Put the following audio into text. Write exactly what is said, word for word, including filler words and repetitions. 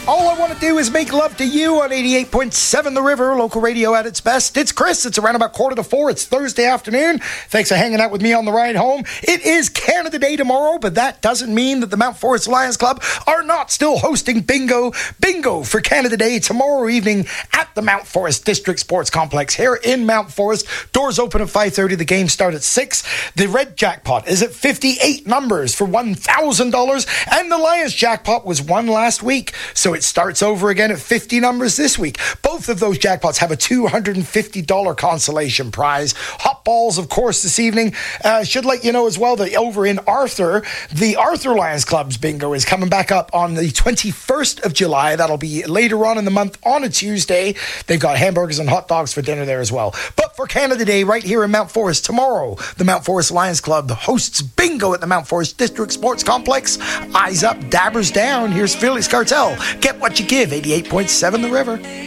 All I want to do is make love to you on eighty-eight point seven The River, local radio at its best. It's Chris. It's around about quarter to four. It's Thursday afternoon. Thanks for hanging out with me on the ride home. It is Canada Day tomorrow, but that doesn't mean that the Mount Forest Lions Club are not still hosting bingo. Bingo for Canada Day tomorrow evening at the Mount Forest District Sports Complex here in Mount Forest. Doors open at five thirty. The game starts at six. The red jackpot is at fifty-eight numbers for one thousand dollars, and the Lions jackpot was won last week, so it starts over again at fifty numbers this week. Both of those jackpots have a two hundred fifty dollars consolation prize. Hot balls, of course, this evening. Uh, should let you know as well that over in Arthur, the Arthur Lions Club's bingo is coming back up on the twenty-first of July. That'll be later on in the month on a Tuesday. They've got hamburgers and hot dogs for dinner there as well. But for Canada Day, right here in Mount Forest tomorrow, the Mount Forest Lions Club hosts bingo at the Mount Forest District Sports Complex. Eyes up, dabbers down. Here's Felix Cartel. Get what you give, eighty-eight point seven The River.